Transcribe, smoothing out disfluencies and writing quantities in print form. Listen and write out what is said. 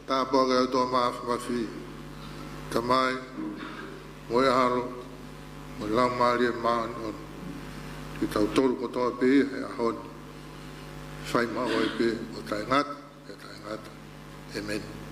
ta po ga to ma fi tamai mo ya haro mo la mali ma on ki tau tolu ko to pe e a hon fai ma o pe o tai ngat amen.